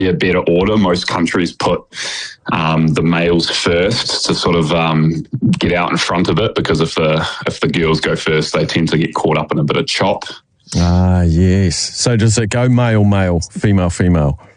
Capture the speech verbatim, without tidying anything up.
a better order. Most countries put um, the males first to sort of um, get out in front of it, because if the if the girls go first, they tend to get caught up in a bit of chop. Ah, yes. So does it go male, male, female, female?